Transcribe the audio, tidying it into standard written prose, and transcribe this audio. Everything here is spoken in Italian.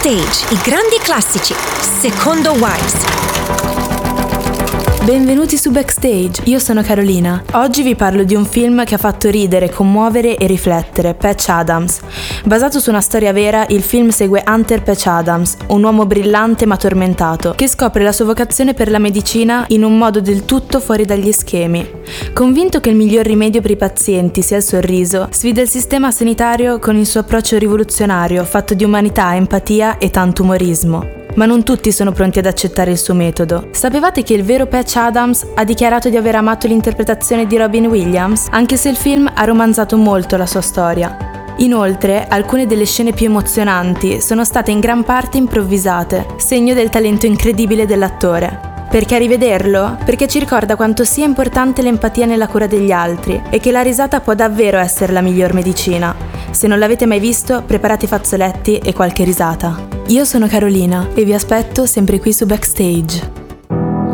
Backstage, i grandi classici, secondo Wise. Benvenuti su Backstage, io sono Carolina. Oggi vi parlo di un film che ha fatto ridere, commuovere e riflettere, Patch Adams. Basato su una storia vera, il film segue Hunter Patch Adams, un uomo brillante ma tormentato, che scopre la sua vocazione per la medicina in un modo del tutto fuori dagli schemi. Convinto che il miglior rimedio per i pazienti sia il sorriso, sfida il sistema sanitario con il suo approccio rivoluzionario, fatto di umanità, empatia e tanto umorismo. Ma non tutti sono pronti ad accettare il suo metodo. Sapevate che il vero Patch Adams ha dichiarato di aver amato l'interpretazione di Robin Williams, anche se il film ha romanzato molto la sua storia. Inoltre, alcune delle scene più emozionanti sono state in gran parte improvvisate, segno del talento incredibile dell'attore. Perché rivederlo? Perché ci ricorda quanto sia importante l'empatia nella cura degli altri e che la risata può davvero essere la miglior medicina. Se non l'avete mai visto, preparate i fazzoletti e qualche risata. Io sono Carolina e vi aspetto sempre qui su Backstage.